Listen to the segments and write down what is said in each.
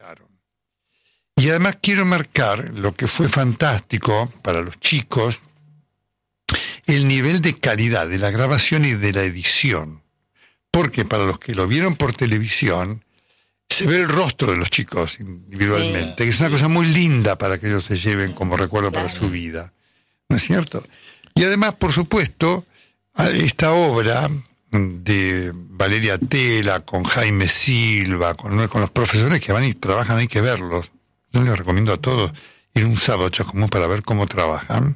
Claro. Y además quiero marcar lo que fue fantástico para los chicos, el nivel de calidad de la grabación y de la edición. Porque para los que lo vieron por televisión, se ve el rostro de los chicos individualmente, que es una cosa muy linda para que ellos se lleven como recuerdo para su vida. ¿No es cierto? Y además, por supuesto, esta obra de Valeria Tela, con Jaime Silva, con los profesores que van y trabajan, hay que verlos. Yo les recomiendo a todos ir un sábado a Chascomús para ver cómo trabajan.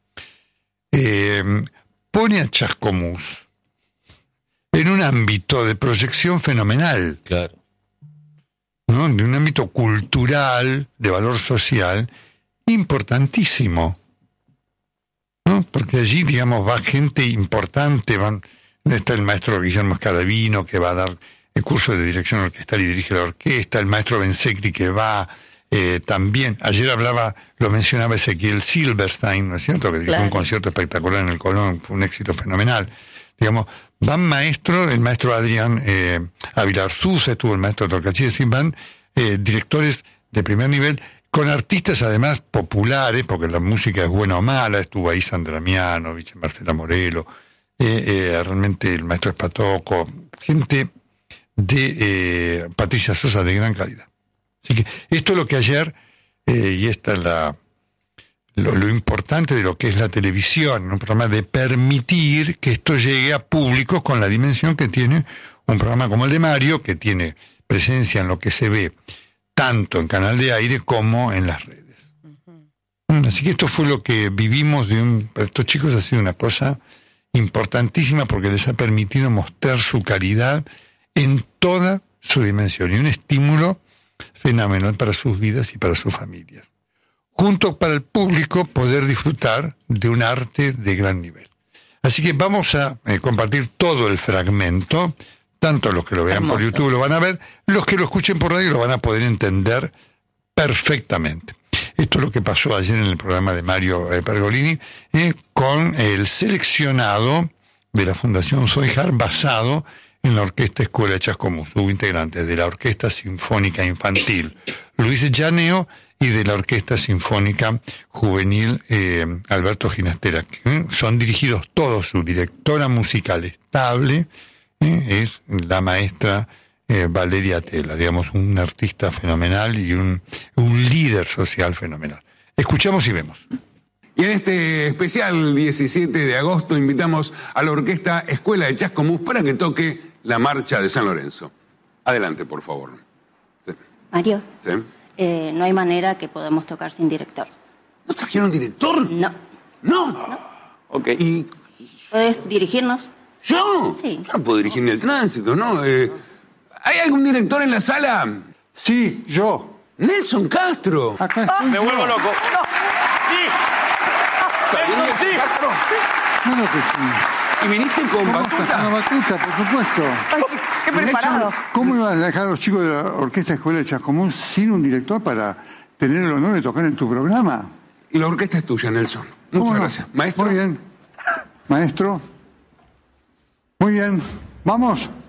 Pone a Chascomús en un ámbito de proyección fenomenal. Claro. ¿No? De un ámbito cultural, de valor social, importantísimo. ¿No? Porque allí, digamos, va gente importante, está el maestro Guillermo Escadavino, que va a dar el curso de dirección orquestal y dirige la orquesta, el maestro Bensecri, que va también, ayer lo mencionaba Ezequiel Silverstein, ¿no es cierto?, que dirigió un concierto espectacular en el Colón, fue un éxito fenomenal. Digamos, van maestros, el maestro Adrián Avilarzús, estuvo el maestro Tocachí, van directores de primer nivel, con artistas además populares, porque la música es buena o mala, estuvo ahí Sandra Mianovich, Marcela Morelo, realmente el maestro Espatoco, gente de Patricia Sosa de gran calidad. Así que esto es lo que ayer, y esta es lo importante de lo que es la televisión, un programa de permitir que esto llegue a públicos con la dimensión que tiene un programa como el de Mario, que tiene presencia en lo que se ve tanto en canal de aire como en las redes. Así que esto fue lo que vivimos para estos chicos, ha sido una cosa importantísima porque les ha permitido mostrar su calidad en toda su dimensión y un estímulo fenomenal para sus vidas y para sus familias. Junto para el público poder disfrutar de un arte de gran nivel. Así que vamos a compartir todo el fragmento, tanto los que lo vean por YouTube lo van a ver, los que lo escuchen por radio lo van a poder entender perfectamente. Esto es lo que pasó ayer en el programa de Mario Pergolini, con el seleccionado de la Fundación Soijar basado en la Orquesta Escuela de Chascomús. Hubo integrantes de la Orquesta Sinfónica Infantil Luis Llaneo y de la Orquesta Sinfónica Juvenil Alberto Ginastera. Son dirigidos todos, su directora musical estable es la maestra Valeria Tela, digamos, un artista fenomenal y un líder social fenomenal. Escuchamos y vemos. Y en este especial 17 de agosto invitamos a la Orquesta Escuela de Chascomús para que toque la Marcha de San Lorenzo. Adelante, por favor. Sí. Mario, ¿Sí? No hay manera que podamos tocar sin director. ¿No trajeron director? No. ¿No? Ok. ¿Y ¿Puedes dirigirnos? yo? Sí. Yo no puedo dirigir ni el tránsito, ¿no? ¿Hay algún director en la sala? Sí, yo. Nelson Castro. Acá estoy. Me vuelvo loco. ¿Nelson sí. Castro? Claro que sí. ¿Y viniste con Una batuta? batuta, por supuesto. ¿Qué preparado? ¿Cómo iban a dejar a los chicos de la Orquesta Escuela de Chascomús sin un director para tener el honor de tocar en tu programa? Y la orquesta es tuya, Nelson. Muchas gracias. Maestro. Muy bien. Maestro. Muy bien. ¿Vamos?